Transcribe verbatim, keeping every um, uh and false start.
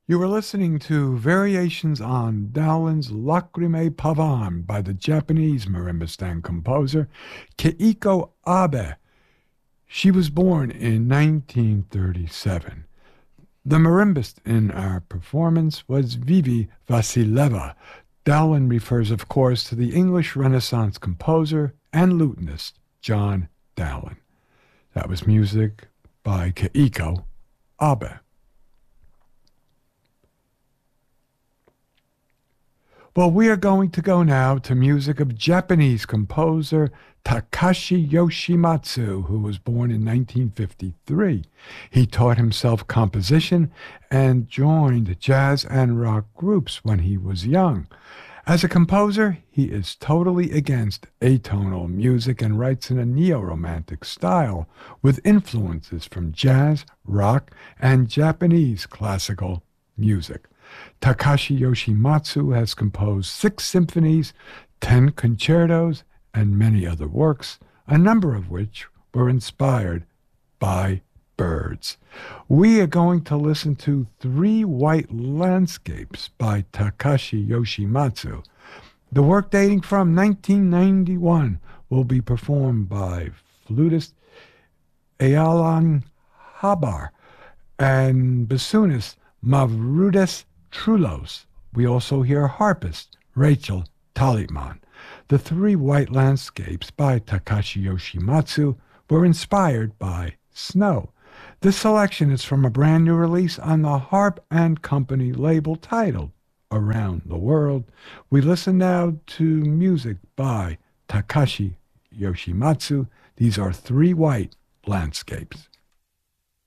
You were listening to Variations on Dowland's Lacrime Pavan by the Japanese marimbistan composer Keiko Abe. She was born in nineteen thirty-seven. The marimbist in our performance was Vivi Vasileva. Dowland refers, of course, to the English Renaissance composer and lutenist John Dowland. That was music by Keiko Abe. Well, we are going to go now to music of Japanese composer Takashi Yoshimatsu, who was born in nineteen fifty-three. He taught himself composition and joined jazz and rock groups when he was young. As a composer, he is totally against atonal music and writes in a neo-romantic style with influences from jazz, rock, and Japanese classical music. Takashi Yoshimatsu has composed six symphonies, ten concertos, and many other works, a number of which were inspired by birds. We are going to listen to Three White Landscapes by Takashi Yoshimatsu. The work, dating from nineteen ninety-one, will be performed by flutist Ayalan Habar and bassoonist Mavrudes Trulos. We also hear harpist Rachel Talitman. The Three White Landscapes by Takashi Yoshimatsu were inspired by snow. This selection is from a brand new release on the Harp and Company label titled Around the World. We listen now to music by Takashi Yoshimatsu. These are Three White Landscapes.